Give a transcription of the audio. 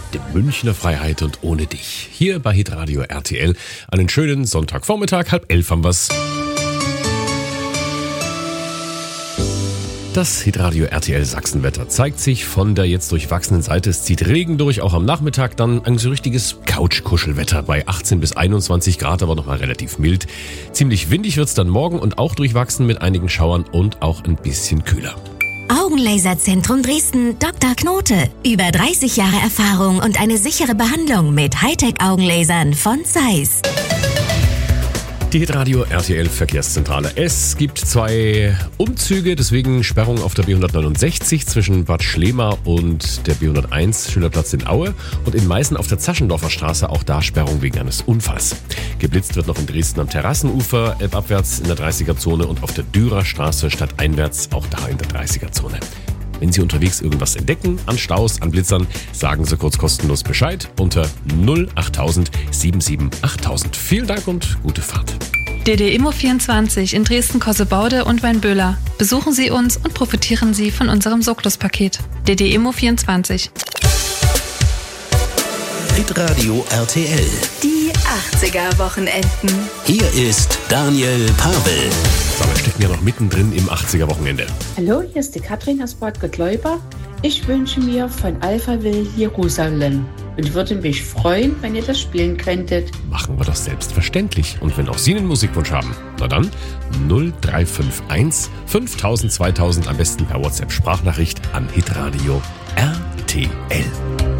dem Münchner Freiheit und ohne dich. Hier bei Hitradio RTL. Einen schönen Sonntagvormittag, 10:30 haben wir's. Das Hitradio RTL Sachsenwetter zeigt sich von der jetzt durchwachsenen Seite. Es zieht Regen durch, auch am Nachmittag dann ein so richtiges Couch-Kuschelwetter bei 18 bis 21 Grad, aber nochmal relativ mild. Ziemlich windig wird's dann morgen und auch durchwachsen mit einigen Schauern und auch ein bisschen kühler. Augenlaserzentrum Dresden Dr. Knote. Über 30 Jahre Erfahrung und eine sichere Behandlung mit Hightech-Augenlasern von Zeiss. Die Hitradio RTL Verkehrszentrale. Es gibt 2 Umzüge, deswegen Sperrung auf der B169 zwischen Bad Schlema und der B101 Schülerplatz in Aue und in Meißen auf der Zaschendorfer Straße auch da Sperrung wegen eines Unfalls. Geblitzt wird noch in Dresden am Terrassenufer, elbabwärts in der 30er-Zone und auf der Dürerstraße stadteinwärts auch da in der 30er-Zone. Wenn Sie unterwegs irgendwas entdecken, an Staus, an Blitzern, sagen Sie kurz kostenlos Bescheid unter 08000 77 8000. Vielen Dank und gute Fahrt. DD Immo24 in Dresden-Kossebaude und Weinböhler. Besuchen Sie uns und profitieren Sie von unserem Soklos-Paket. DD Immo24. Hitradio RTL. Die 80er-Wochenenden. Hier ist Daniel Pavel. So, wir stecken ja noch mittendrin im 80er-Wochenende. Hallo, hier ist die Katrin aus Bad Gottleuba. Ich wünsche mir von Alphaville Jerusalem und würde mich freuen, wenn ihr das spielen könntet. Machen wir doch selbstverständlich. Und wenn auch Sie einen Musikwunsch haben, na dann 0351 5000 2000 am besten per WhatsApp-Sprachnachricht an Hitradio RTL.